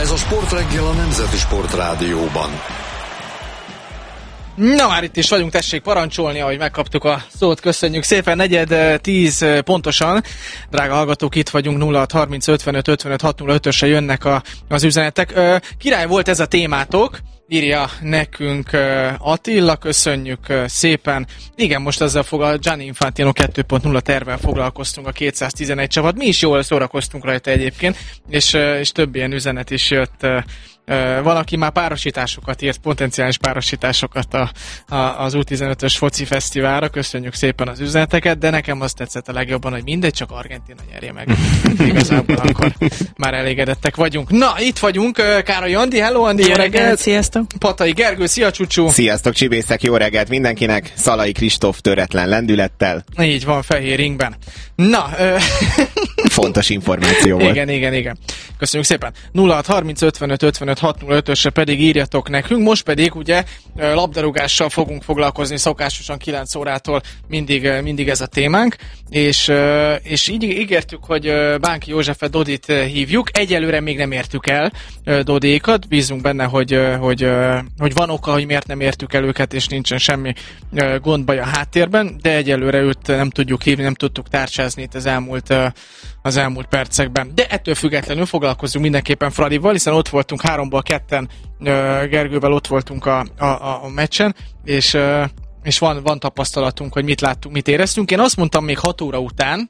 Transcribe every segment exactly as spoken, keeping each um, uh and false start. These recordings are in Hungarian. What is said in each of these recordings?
Ez a Sportreggel a Nemzeti Sportrádióban. Na már itt is vagyunk, tessék parancsolni, ahogy megkaptuk a szót, köszönjük szépen, negyed tíz pontosan. Drága hallgatók, itt vagyunk, nulla hat harminc ötvenöt ötvenöt hat nulla ötösre jönnek a, az üzenetek. Király volt ez a témátok, írja nekünk Attila, köszönjük szépen. Igen, most ezzel fog a Gianni Infantino kettő pont nulla tervvel foglalkoztunk, a kétszáztizenegy csapat. Mi is jól szórakoztunk rajta egyébként, és, és több ilyen üzenet is jött. Valaki már párosításokat írt, potenciális párosításokat a, a, az U tizenötös foci fesztiválra. Köszönjük szépen az üzeneteket, de nekem azt tetszett a legjobban, hogy mindegy, csak Argentína nyerje meg. Igazából akkor már elégedettek vagyunk. Na, itt vagyunk, Károly Andi, hello Andi, jó reggelt! Sziasztok! Patai Gergő, szia Csúcsú! Sziasztok csibészek, jó reggelt mindenkinek! Szalai Kristóf töretlen lendülettel. Így van, fehér ringben. Na, ö... fontos információ volt. Igen, igen, igen. Köszönjük szépen. nulla hat harminc ötvenöt ötvenöt hat nulla ötösre pedig írjatok nekünk. Most pedig ugye labdarúgással fogunk foglalkozni szokásosan kilenc órától, mindig, mindig ez a témánk, és, és így ígértük, hogy Bánki Józsefet, Dodit hívjuk. Egyelőre még nem értük el Dodékat, bízunk benne, hogy, hogy, hogy van oka, hogy miért nem értük el őket, és nincsen semmi gondbaj a háttérben, de egyelőre őt nem tudjuk hívni, nem tudtuk tárcsázni itt az elmúlt az elmúlt percekben. De ettől függetlenül foglalkozunk mindenképpen Fradival, hiszen ott voltunk háromból ketten, Gergővel ott voltunk a, a, a meccsen, és, és van, van tapasztalatunk, hogy mit láttunk, mit éreztünk. Én azt mondtam még hat óra után,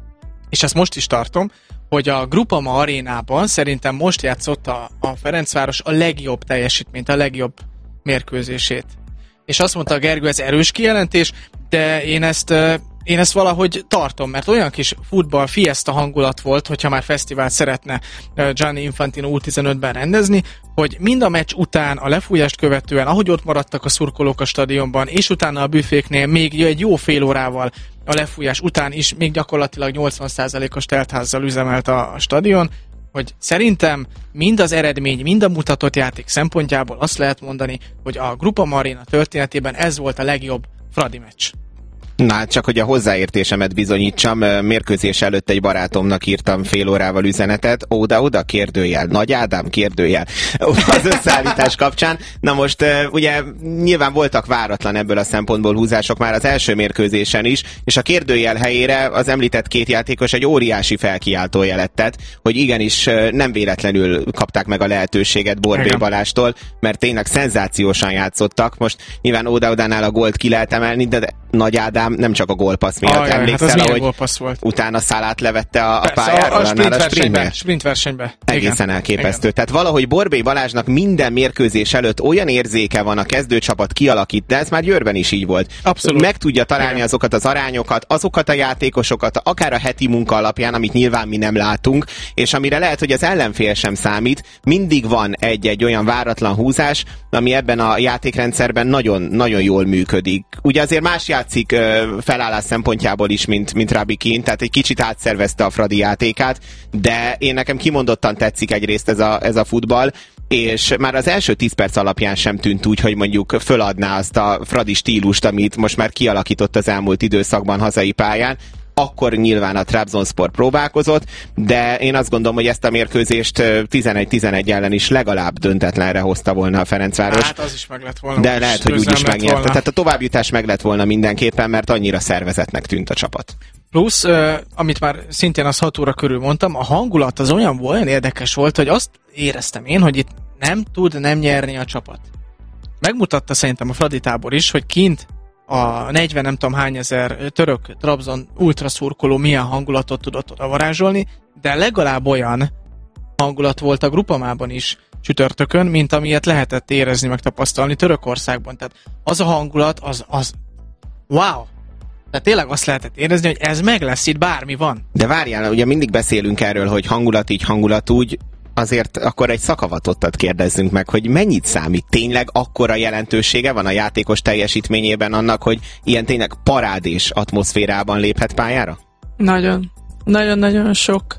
és ezt most is tartom, hogy a Groupama arénában szerintem most játszott a, a Ferencváros a legjobb teljesítményt, a legjobb mérkőzését. És azt mondta a Gergő, ez erős kijelentés, de én ezt Én ezt valahogy tartom, mert olyan kis futball fiesta hangulat volt, hogyha már fesztivált szeretne Gianni Infantino U tizenötben rendezni, hogy mind a meccs után, a lefújást követően, ahogy ott maradtak a szurkolók a stadionban, és utána a büféknél még egy jó fél órával a lefújás után is még gyakorlatilag nyolcvan százalékos teltházzal üzemelt a, a stadion, hogy szerintem mind az eredmény, mind a mutatott játék szempontjából azt lehet mondani, hogy a Groupama Arena történetében ez volt a legjobb Fradi meccs. Na, csak hogy a hozzáértésemet bizonyítsam, mérkőzés előtt egy barátomnak írtam fél órával üzenetet, oda-oda kérdőjel, Nagy Ádám kérdőjel az összeállítás kapcsán. Na most ugye nyilván voltak váratlan ebből a szempontból húzások már az első mérkőzésen is, és a kérdőjel helyére az említett két játékos egy óriási felkiáltójelet tett, hogy igenis nem véletlenül kapták meg a lehetőséget Borbély Balástól, mert tényleg szenzációsan játszottak. Most nyilván oda-odánál a gólt ki lehet emelni, de Nagy Ádám nem csak a gólpassz miatt. Ajaj, emlékszel, hát ahogy volt. utána Szalát levette a, a Persze, pályáról? A, a sprint, a versenybe, sprint versenybe. Egészen igen. elképesztő. Igen. Tehát valahogy Borbély Balázsnak minden mérkőzés előtt olyan érzéke van, a kezdőcsapat kialakít, de ez már Győrben is így volt. Abszolút. Meg tudja találni igen. azokat az arányokat, azokat a játékosokat, akár a heti munka alapján, amit nyilván mi nem látunk, és amire lehet, hogy az ellenfél sem számít, mindig van egy-egy olyan váratlan húzás, ami ebben a játékrendszerben nagyon, nagyon jól működik. Ugye azért más játszik felállás szempontjából is, mint, mint Rabi Kin, tehát egy kicsit átszervezte a Fradi játékát, de én nekem kimondottan tetszik egyrészt ez a, ez a futball, és már az első tíz perc alapján sem tűnt úgy, hogy mondjuk föladná azt a Fradi stílust, amit most már kialakított az elmúlt időszakban hazai pályán. Akkor nyilván a Trabzonspor próbálkozott, de én azt gondolom, hogy ezt a mérkőzést tizenegy tizenegy ellen is legalább döntetlenre hozta volna a Ferencváros. Hát az is meg lett volna. De lehet, hogy úgy is megnyerte. Tehát a továbbjutás meg lett volna mindenképpen, mert annyira szervezetnek tűnt a csapat. Plusz, uh, amit már szintén az hat óra körül mondtam, a hangulat az olyan, olyan érdekes volt, hogy azt éreztem én, hogy itt nem tud nem nyerni a csapat. Megmutatta szerintem a Fradi tábor is, hogy kint a negyven nem tudom hány ezer török Trabzon ultraszurkoló milyen hangulatot tudott oda varázsolni, de legalább olyan hangulat volt a Groupamában is csütörtökön, mint amilyet lehetett érezni, meg tapasztalni Törökországban. Tehát az a hangulat, az, az wow! Tehát tényleg azt lehetett érezni, hogy ez meg lesz, itt bármi van. De várjál, ugye mindig beszélünk erről, hogy hangulat így, hangulat úgy, azért akkor egy szakavatottat kérdezzünk meg, hogy mennyit számít? Tényleg akkora jelentősége van a játékos teljesítményében annak, hogy ilyen tényleg parádés atmoszférában léphet pályára? Nagyon. Nagyon-nagyon sok.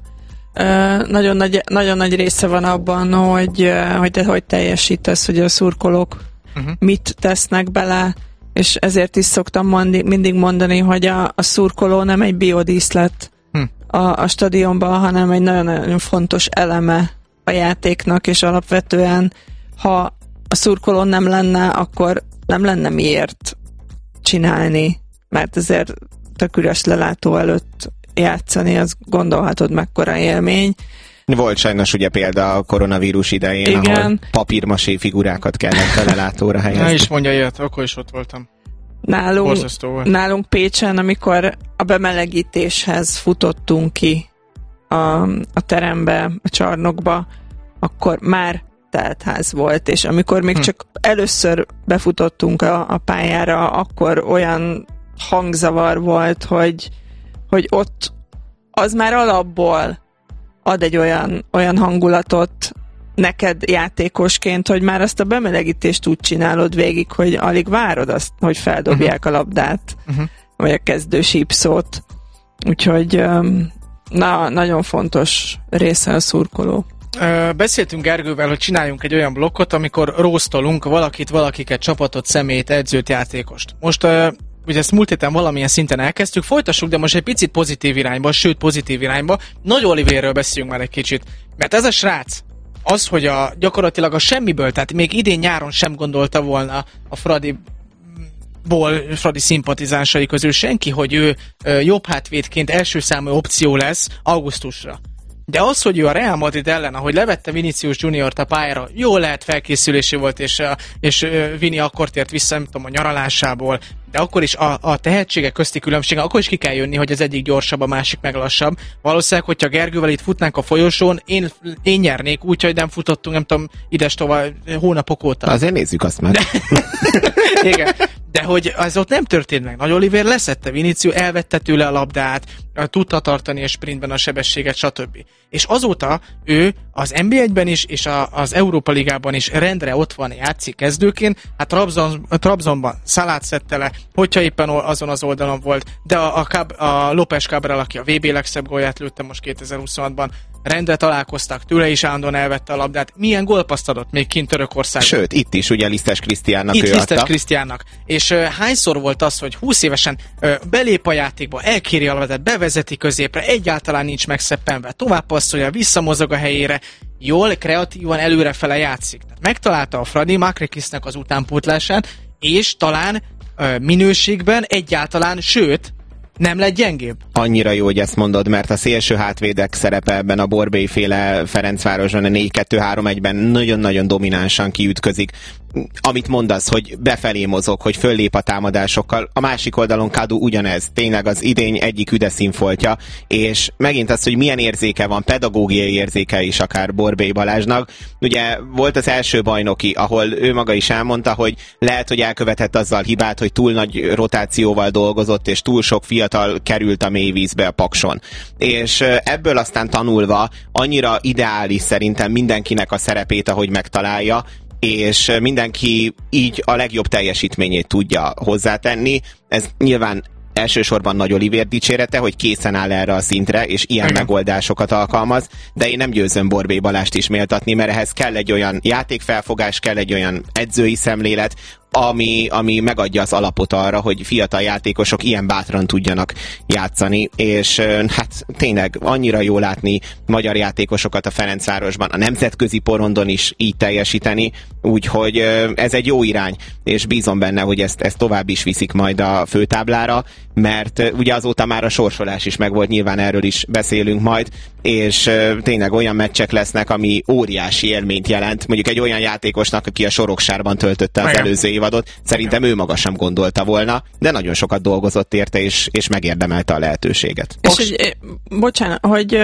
Uh, nagyon, nagy, nagyon nagy része van abban, hogy, uh, hogy, hogy teljesítesz, hogy a szurkolók uh-huh. mit tesznek bele, és ezért is szoktam mondi, mindig mondani, hogy a, a szurkoló nem egy biodíszlet hm. a, a stadionban, hanem egy nagyon-nagyon fontos eleme a játéknak, és alapvetően, ha a szurkoló nem lenne, akkor nem lenne miért csinálni, mert ezért tök üres lelátó előtt játszani, az gondolhatod mekkora élmény. Volt sajnos ugye példa a koronavírus idején, igen, ahol papírmasé figurákat kellett a lelátóra helyezni. Na is mondja ilyet, akkor is ott voltam. Nálunk, nálunk Pécsen, amikor a bemelegítéshez futottunk ki a, a terembe, a csarnokba, akkor már teltház volt, és amikor még hm. csak először befutottunk a, a pályára, akkor olyan hangzavar volt, hogy, hogy ott az már alapból ad egy olyan, olyan hangulatot neked játékosként, hogy már azt a bemelegítést úgy csinálod végig, hogy alig várod azt, hogy feldobják uh-huh. a labdát, uh-huh. vagy a kezdő sípszót. Úgyhogy na, nagyon fontos része a szurkoló. Beszéltünk Gergővel, hogy csináljunk egy olyan blokkot, amikor róztolunk valakit, valakiket, csapatot, személyt, edzőt, játékost. Most ugye ezt múlt héten valamilyen szinten elkezdtük, folytassuk, de most egy picit pozitív irányba, sőt pozitív irányba. Nagy Olivérről beszéljünk már egy kicsit, mert ez a srác, az, hogy a, gyakorlatilag a semmiből, tehát még idén nyáron sem gondolta volna a Fradi ból, Fradi szimpatizánsai közül senki, hogy ő ö, jobb hátvédként első számú opció lesz augusztusra. De az, hogy ő a Real Madrid ellen, ahogy levette Vinicius Juniort a pályára, jó lehet felkészülési volt, és, és Vini akkor tért vissza, nem tudom, a nyaralásából, de akkor is a, a tehetségek közti különbség, akkor is ki kell jönni, hogy az egyik gyorsabb, a másik meg lassabb. Valószínűleg, hogyha Gergővel itt futnánk a folyosón, én, én nyernék úgy, hogy nem futottunk, nem tudom, idestova hónapok óta. Azért nézzük azt meg. Igen. De hogy az ott nem történt meg. Nagy Oliver leszette Vinicius, elvette tőle a labdát, tudta tartani a sprintben a sebességet, stb. És azóta ő az en bé egyben is, és a, az Európa Ligában is rendre ott van, játszik kezdőként. Hát Trabzon, Trabzonban Szalát szedte le, hogyha éppen azon az oldalon volt, de a, a, Cab, a López Cabral, aki a vé bé legszebb gólját lőtte most kétezer-huszonhatban, rendre találkoztak, tőle is állandóan elvette a labdát. Milyen gólpaszt adott még kint Törökországban? Sőt, itt is ugye Lisztes Krisztiánnak itt ő Lisztes adta. Krisztiánnak. És uh, hányszor volt az, hogy húsz évesen uh, belép a játékba, elkéri a labdát, bevezeti középre, egyáltalán nincs megszeppenve, tovább passzolja, visszamozog a helyére, jól, kreatívan előrefele játszik. Tehát megtalálta a Fradi Makrikisznek az utánpótlását, és talán uh, minőségben egyáltalán, sőt, nem lett gyengébb? Annyira jó, hogy ezt mondod, mert a szélső hátvédek szerepe ebben a Borbély-féle Ferencvárosban a négy kettő három egyben nagyon-nagyon dominánsan kiütközik. Amit mondasz, hogy befelé mozog, hogy föllép a támadásokkal, a másik oldalon Kadu ugyanez, tényleg az idény egyik üde színfoltja, és megint az, hogy milyen érzéke van, pedagógiai érzéke is akár Borbély Balázsnak. Ugye volt az első bajnoki, ahol ő maga is elmondta, hogy lehet, hogy elkövetett azzal hibát, hogy túl nagy rotációval dolgozott, és túl sok fiatal került a mélyvízbe a Pakson. És ebből aztán tanulva annyira ideális szerintem mindenkinek a szerepét, ahogy megtalálja, és mindenki így a legjobb teljesítményét tudja hozzátenni. Ez nyilván elsősorban Nagy Olivér dicsérete, hogy készen áll erre a szintre, és ilyen Igen. megoldásokat alkalmaz, de én nem győzöm Borbély Balást is méltatni, mert ehhez kell egy olyan játékfelfogás, kell egy olyan edzői szemlélet, ami, ami megadja az alapot arra, hogy fiatal játékosok ilyen bátran tudjanak játszani, és hát tényleg annyira jó látni magyar játékosokat a Ferencvárosban, a nemzetközi porondon is így teljesíteni, úgyhogy ez egy jó irány, és bízom benne, hogy ezt, ezt tovább is viszik majd a főtáblára, mert ugye azóta már a sorsolás is megvolt, nyilván erről is beszélünk majd, és tényleg olyan meccsek lesznek, ami óriási élményt jelent, mondjuk egy olyan játékosnak, aki a Soroksárban töltötte az Igen. előző évadot, szerintem Igen. ő maga sem gondolta volna, de nagyon sokat dolgozott érte, és, és megérdemelte a lehetőséget. És hogy, bocsánat, hogy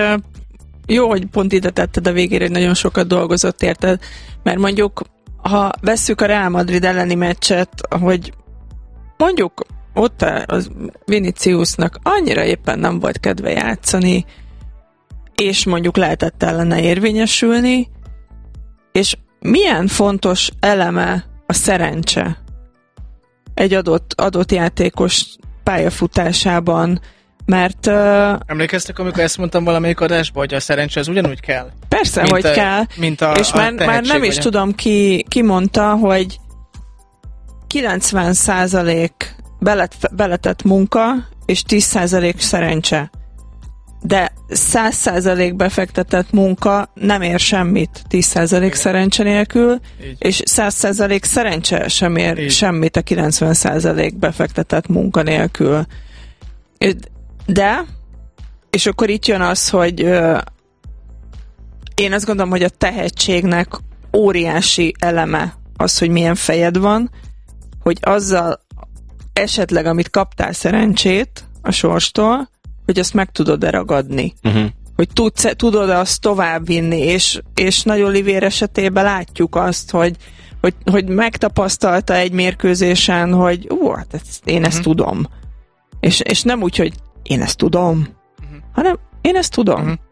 jó, hogy pont ide tetted a végére, hogy nagyon sokat dolgozott érte, mert mondjuk, ha vesszük a Real Madrid elleni meccset, hogy mondjuk ott az Viniciusnak annyira éppen nem volt kedve játszani, és mondjuk lehetett ellene érvényesülni, és milyen fontos eleme a szerencse egy adott, adott játékos pályafutásában, mert... Uh, Emlékeztek, amikor ezt mondtam valamelyik adásban, hogy a szerencse az ugyanúgy kell? Persze, hogy a, kell, mint a, és a már, már nem is tudom, ki, ki mondta, hogy kilencven százalék belet, beletett munka, és tíz százalék szerencse. de száz százalék befektetett munka nem ér semmit tíz százalék szerencse nélkül, így. És száz százalék szerencse sem ér így. Semmit a kilencven százalék befektetett munka nélkül. De, és akkor itt jön az, hogy uh, én azt gondolom, hogy a tehetségnek óriási eleme az, hogy milyen fejed van, hogy azzal esetleg, amit kaptál szerencsét a sorstól, hogy azt meg tudod-e ragadni. Uh-huh. Hogy tudsz, tudod-e azt továbbvinni, és, és Nagy Olivér esetében látjuk azt, hogy, hogy, hogy megtapasztalta egy mérkőzésen, hogy ú, hát ezt, én ezt uh-huh. tudom. És, és nem úgy, hogy én ezt tudom, uh-huh. hanem én ezt tudom. Uh-huh.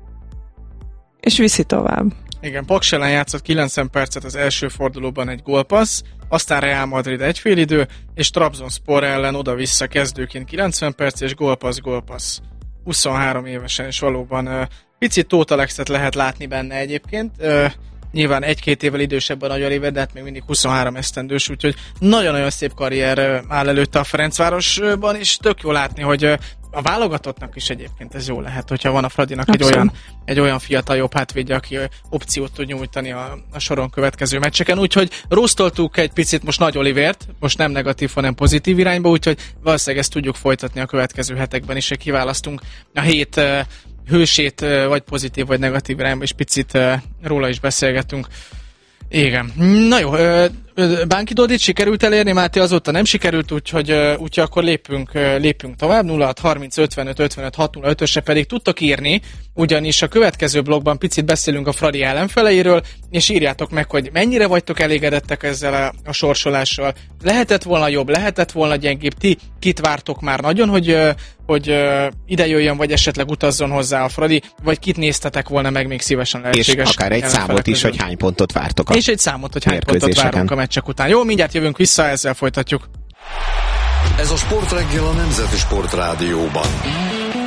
És viszi tovább. Igen, Paks ellen játszott kilencven percet az első fordulóban egy gólpassz, aztán Real Madrid egy félidő, és Trabzonspor ellen oda-vissza kezdőként kilencven perc, és gólpassz, gólpassz. huszonhárom évesen, és valóban uh, picit Tóth Alexet lehet látni benne egyébként. Uh, nyilván egy-két évvel idősebb a Nagy Olivér, de hát még mindig huszonhárom esztendős, úgyhogy nagyon-nagyon szép karrier uh, áll előtte a Ferencvárosban, és tök jó látni, hogy uh, a válogatottnak is egyébként ez jó lehet, hogyha van a Fradinak egy olyan, egy olyan fiatal jobb hátvédje, aki opciót tud nyújtani a, a soron következő meccseken, úgyhogy rossztoltuk egy picit most Nagy Olivért, most nem negatív, hanem pozitív irányba, úgyhogy valószínűleg ezt tudjuk folytatni a következő hetekben is, hogy kiválasztunk a hét uh, hősét, uh, vagy pozitív, vagy negatív irányba, és picit uh, róla is beszélgetünk. Igen. Na jó, Bánki Dodit sikerült elérni, Máté azóta nem sikerült, úgyhogy, úgyhogy akkor lépünk, lépünk tovább. nulla hat harminc ötvenöt ötvenöt hat nulla ötösre pedig tudtok írni, ugyanis a következő blogban picit beszélünk a Fradi ellenfeleiről, és írjátok meg, hogy mennyire vagytok elégedettek ezzel a, a sorsolással. Lehetett volna jobb, lehetett volna gyengébb, ti kit vártok már nagyon, hogy, hogy ide jöjjön, vagy esetleg utazzon hozzá a Fradi, vagy kit néztetek volna meg még szívesen lehetséges. És akár egy számot is, hogy hány pontot vártok a És egy számot, hogy hány pontot várunk a meccsek után. Jó, mindjárt jövünk vissza, ezzel folytatjuk. Ez a Sportreggel a Nemzeti Sportrádióban.